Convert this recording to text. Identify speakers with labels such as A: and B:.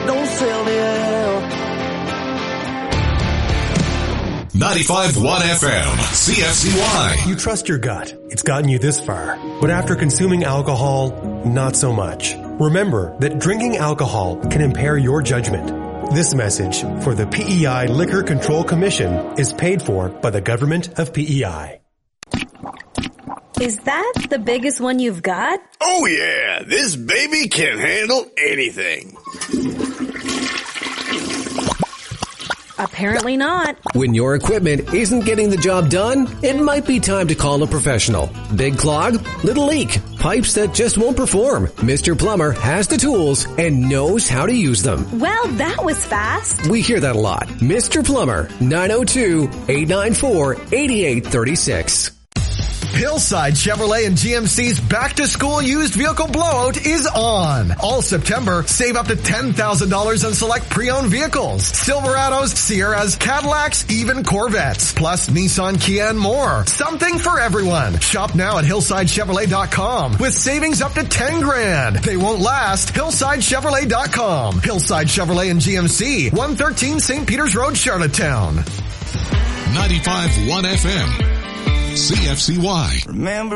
A: don't sell the L.
B: 95.1 FM, CFCY.
C: You trust your gut. It's gotten you this far. But after consuming alcohol, not so much. Remember that drinking alcohol can impair your judgment. This message for the PEI Liquor Control Commission is paid for by the government of PEI.
D: Is that the biggest one you've got?
E: Oh yeah, this baby can handle anything.
D: Apparently not.
F: When your equipment isn't getting the job done, it might be time to call a professional. Big clog? Little leak? Pipes that just won't perform? Mr. Plumber has the tools and knows how to use them.
D: Well, that was fast.
F: We hear that a lot. Mr. Plumber, 902-894-8836.
G: Hillside Chevrolet and GMC's back-to-school used vehicle blowout is on. All September, save up to $10,000 on select pre-owned vehicles. Silverados, Sierras, Cadillacs, even Corvettes. Plus Nissan, Kia, and more. Something for everyone. Shop now at hillsidechevrolet.com with savings up to $10,000. They won't last. hillsidechevrolet.com. Hillside Chevrolet and GMC, 113 St. Peter's Road, Charlottetown.
B: 95.1 FM. CFCY.
A: Remember